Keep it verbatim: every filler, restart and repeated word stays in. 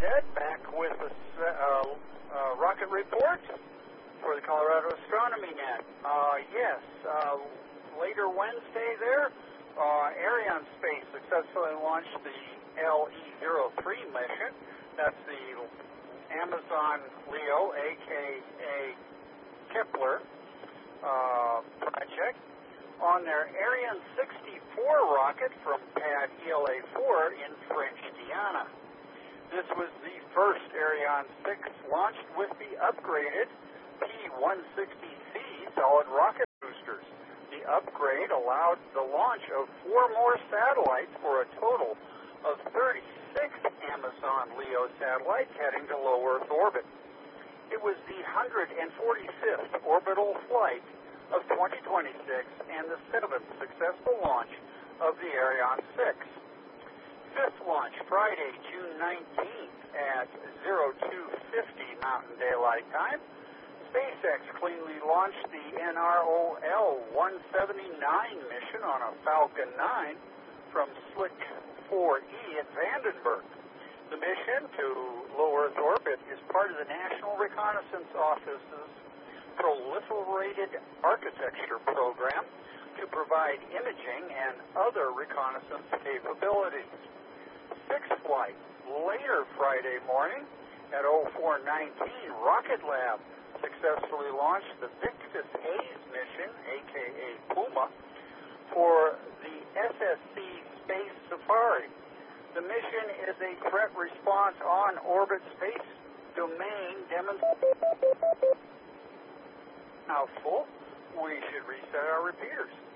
Ted, back with a uh, uh, rocket report for the Colorado Astronomy Net. Uh, yes, uh, later Wednesday there, uh, Arianespace successfully launched the L E zero three mission. That's the Amazon Leo, a k a. Kepler uh, project, on their Ariane sixty-four rocket from pad E L A four in French Guiana. This was the first Ariane six launched with the upgraded P one sixty C solid rocket boosters. The upgrade allowed the launch of four more satellites for a total of thirty-six Amazon Leo satellites heading to low Earth orbit. It was the one hundred forty-fifth orbital flight of twenty twenty-six and the seventh successful launch of the Ariane six. Fifth launch, Friday, June nineteenth at oh two fifty Mountain Daylight Time. SpaceX cleanly launched the N R O L one seventy-nine mission on a Falcon nine from Slick four E at Vandenberg. The mission to low Earth orbit is part of the National Reconnaissance Office's Proliferated Architecture Program to provide imaging and other reconnaissance capabilities. Sixth flight, later Friday morning at oh four nineteen, Rocket Lab successfully launched the Victus Haze mission, a k a. Puma, for the S S C Space Safari. The mission is a threat response on orbit space domain demonstration. Now full, we should reset our repeaters.